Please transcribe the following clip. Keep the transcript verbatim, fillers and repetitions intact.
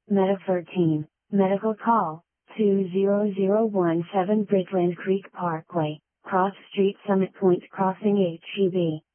Mediford team, medical call, two zero zero one seven Bridgeland Creek Parkway, Cross Street Summit Point Crossing H E B.